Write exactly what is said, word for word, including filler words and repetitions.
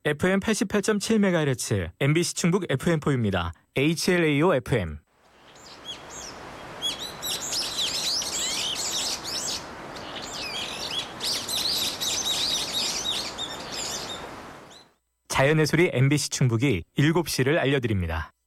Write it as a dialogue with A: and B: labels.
A: 에프엠 팔십팔 점 칠 메가헤르츠, 엠비씨 충북 에프엠포입니다. 에이치엘에이오 에프엠. 자연의 소리 엠비씨 충북이 일곱 시를 알려드립니다.